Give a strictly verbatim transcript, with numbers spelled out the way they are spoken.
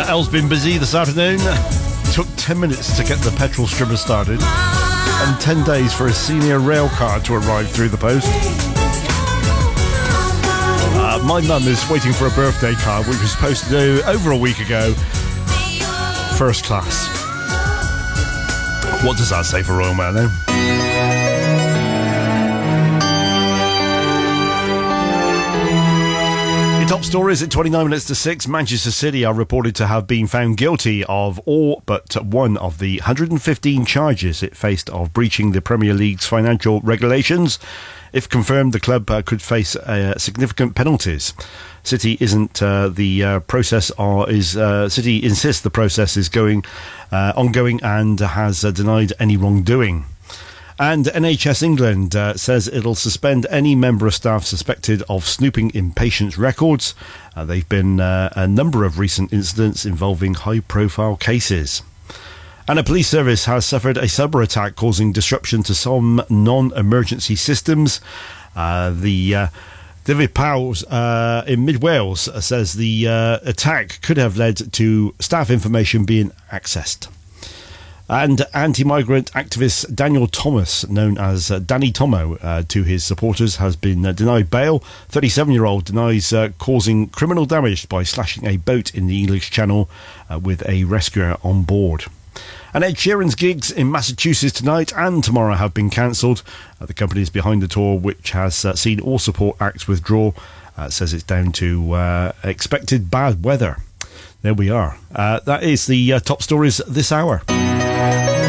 El's been busy this afternoon. Took ten minutes to get the petrol strimmer started and ten days for a senior rail card to arrive through the post. Uh, my mum is waiting for a birthday card, which was supposed to do over a week ago. First class. What does that say for Royal Mail, though? Top stories at twenty-nine minutes to six. Manchester City are reported to have been found guilty of all but one of the one hundred fifteen charges it faced of breaching the Premier League's financial regulations. If confirmed, the club uh, could face uh, significant penalties. City isn't uh, the uh, process, or is uh, City insists the process is going uh, ongoing and has uh, denied any wrongdoing. And N H S England uh, says it'll suspend any member of staff suspected of snooping in patients' records. Uh, there have been uh, a number of recent incidents involving high-profile cases. And a police service has suffered a cyber attack causing disruption to some non-emergency systems. Uh, the uh, David Powles uh, in Mid Wales says the uh, attack could have led to staff information being accessed. And anti-migrant activist Daniel Thomas, known as uh, Danny Tomo uh, to his supporters, has been uh, denied bail. thirty-seven-year-old denies uh, causing criminal damage by slashing a boat in the English Channel uh, with a rescuer on board. And Ed Sheeran's gigs in Massachusetts tonight and tomorrow have been cancelled. Uh, the company is behind the tour, which has uh, seen all support acts withdraw. Uh, says it's down to uh, expected bad weather. There we are. Uh, that is the uh, top stories this hour.